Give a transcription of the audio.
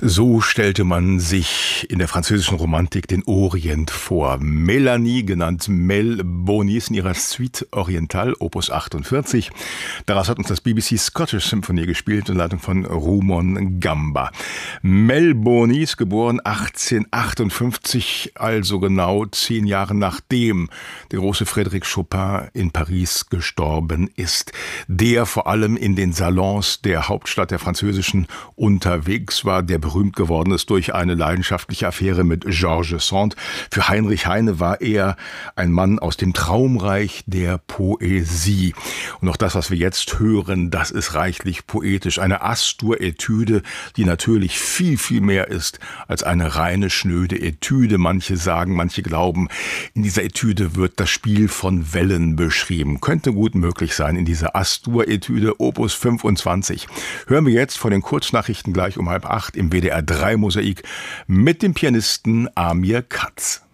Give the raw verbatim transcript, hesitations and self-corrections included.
So stellte man sich in der französischen Romantik den Orient vor. Mélanie, genannt Mel Bonis, in ihrer Suite Orientale, Opus achtundvierzig. Daraus hat uns das B B C Scottish Symphony gespielt, in Leitung von Rumon Gamba. Mel Bonis, geboren achtzehnhundertachtundfünfzig, also genau zehn Jahre nachdem der große Frédéric Chopin in Paris gestorben ist. Der vor allem in den Salons der Hauptstadt der Französischen unterwegs war, der berühmt geworden ist durch eine leidenschaftliche Affäre mit Georges Sand. Für Heinrich Heine war er ein Mann aus dem Traumreich der Poesie. Und auch das, was wir jetzt hören, das ist reichlich poetisch. Eine Astur-Etüde, die natürlich viel, viel mehr ist als eine reine, schnöde Etüde. Manche sagen, manche glauben, in dieser Etüde wird das Spiel von Wellen beschrieben. Könnte gut möglich sein in dieser Astur-Etüde, Opus fünfundzwanzig. Hören wir jetzt vor den Kurznachrichten gleich um halb acht im W D R drei Mosaik mit dem Pianisten Amir Katz.